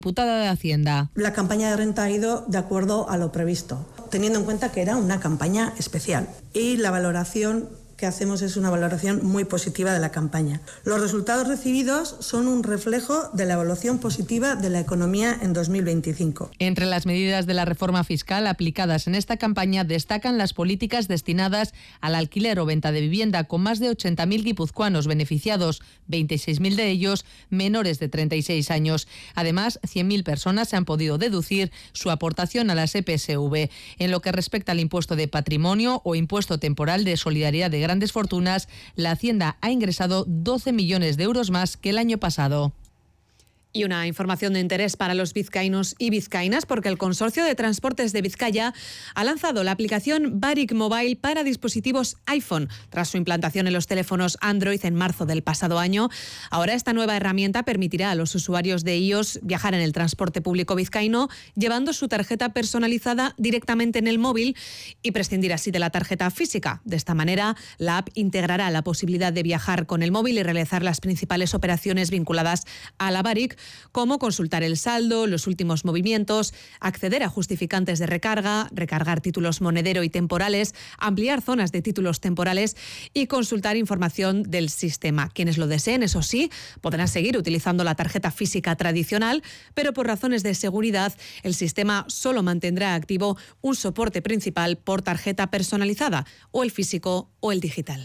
Diputada de Hacienda. La campaña de renta ha ido de acuerdo a lo previsto, teniendo en cuenta que era una campaña especial y la valoración que hacemos es una valoración muy positiva de la campaña. Los resultados recibidos son un reflejo de la evaluación positiva de la economía en 2025. Entre las medidas de la reforma fiscal aplicadas en esta campaña destacan las políticas destinadas al alquiler o venta de vivienda, con más de 80.000 guipuzcoanos beneficiados, 26.000 de ellos menores de 36 años. Además, 100.000 personas se han podido deducir su aportación a las EPSV. En lo que respecta al impuesto de patrimonio o impuesto temporal de solidaridad de grandes fortunas, la Hacienda ha ingresado 12 millones de euros más que el año pasado. Y una información de interés para los vizcaínos y vizcaínas, porque el Consorcio de Transportes de Vizcaya ha lanzado la aplicación Barik Mobile para dispositivos iPhone. Tras su implantación en los teléfonos Android en marzo del pasado año, ahora esta nueva herramienta permitirá a los usuarios de iOS viajar en el transporte público vizcaíno llevando su tarjeta personalizada directamente en el móvil y prescindir así de la tarjeta física. De esta manera, la app integrará la posibilidad de viajar con el móvil y realizar las principales operaciones vinculadas a la Barik, como consultar el saldo, los últimos movimientos, acceder a justificantes de recarga, recargar títulos monedero y temporales, ampliar zonas de títulos temporales y consultar información del sistema. Quienes lo deseen, eso sí, podrán seguir utilizando la tarjeta física tradicional, pero por razones de seguridad, el sistema solo mantendrá activo un soporte principal por tarjeta personalizada, o el físico o el digital.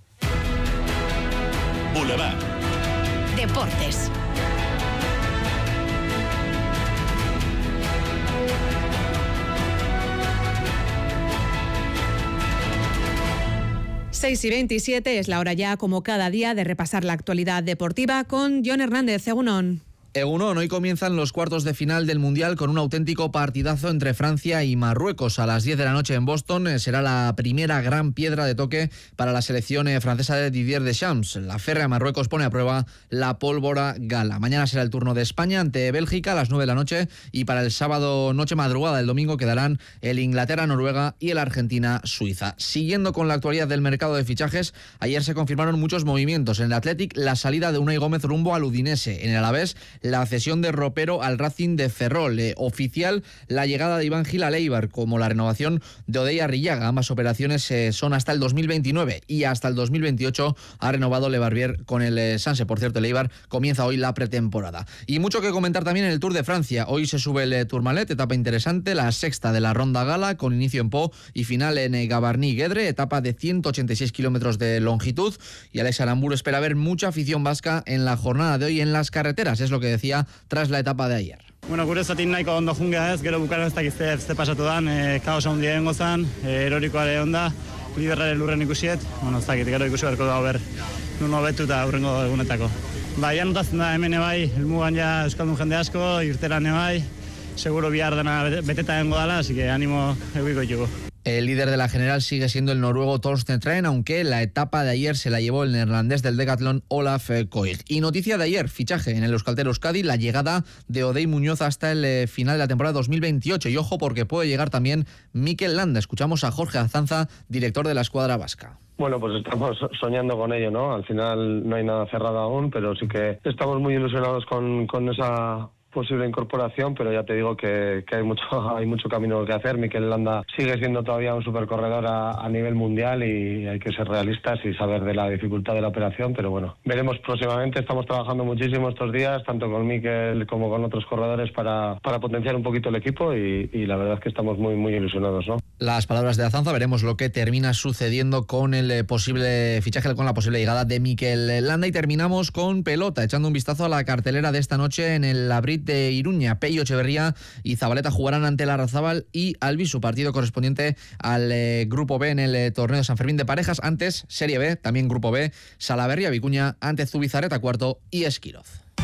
Boulevard. Deportes. Seis y 27 es la hora ya, como cada día, de repasar la actualidad deportiva con Jon Hernández. Egunon. Egunon, hoy comienzan los cuartos de final del Mundial con un auténtico partidazo entre Francia y Marruecos. A las 10 de la noche en Boston será la primera gran piedra de toque para la selección francesa de Didier Deschamps. La férrea Marruecos pone a prueba la pólvora gala. Mañana será el turno de España ante Bélgica a las 9 de la noche y para el sábado noche madrugada del domingo quedarán el Inglaterra-Noruega y el Argentina-Suiza. Siguiendo con la actualidad del mercado de fichajes, ayer se confirmaron muchos movimientos. En el Athletic, la salida de Unai Gómez rumbo al Udinese. En el Alavés, la cesión de Ropero al Racing de Ferrol. Oficial la llegada de Iván Gil al Eibar, como la renovación de Odey Arrillaga. Ambas operaciones son hasta el 2029 y hasta el 2028 ha renovado Le Barbier con el Sanse. Por cierto, el Eibar comienza hoy la pretemporada. Y mucho que comentar también en el Tour de Francia. Hoy se sube el Tourmalet, etapa interesante, la sexta de la Ronda Gala, con inicio en Pau y final en Gavarnie-Guedre, etapa de 186 kilómetros de longitud. Y Alex Aramburu espera ver mucha afición vasca en la jornada de hoy en las carreteras, es lo que decía tras la etapa de ayer. Bueno, gurezatik nahiko ondo jungea ez, gero bukaren ez dakiz ze pasatu dan, kaos handia egongo zan, erorikoa ere onda, liderraren lurren ikusiet, bueno, ez dakit, gero ikusi beharko dago ber, nun hobetu eta aurrengo egunetako. Ja notatzen da hemen bai, helmugan ja euskaldun jende asko, irteran bai, seguro bihar dena beteta egongo dala, así que ánimo eukiko ditugu. El líder de la general sigue siendo el noruego Torsten Tren, aunque la etapa de ayer se la llevó el neerlandés del Decathlon Olaf Koig. Y noticia de ayer, fichaje en el Euskaltel Euskadi, la llegada de Odey Muñoz hasta el final de la temporada 2028. Y ojo, porque puede llegar también Mikel Landa. Escuchamos a Jorge Azanza, director de la escuadra vasca. Bueno, pues estamos soñando con ello, ¿no? Al final no hay nada cerrado aún, pero sí que estamos muy ilusionados con esa posible incorporación, pero ya te digo que hay mucho camino que hacer. Mikel Landa sigue siendo todavía un supercorredor a nivel mundial y hay que ser realistas y saber de la dificultad de la operación, pero bueno, veremos próximamente. Estamos trabajando muchísimo estos días, tanto con Mikel como con otros corredores para potenciar un poquito el equipo y la verdad es que estamos muy ilusionados, ¿no? Las palabras de Azanza, veremos lo que termina sucediendo con el posible fichaje, con la posible llegada de Mikel Landa. Y terminamos con pelota, echando un vistazo a la cartelera de esta noche en el Labrit de Iruña. Pello Echeverría y Zabaleta jugarán ante Larrazábal y Albisu, partido correspondiente al Grupo B en el torneo de San Fermín de parejas. Antes, Serie B, también Grupo B, Salaberria Vicuña ante Zubizarreta cuarto y Esquiroz.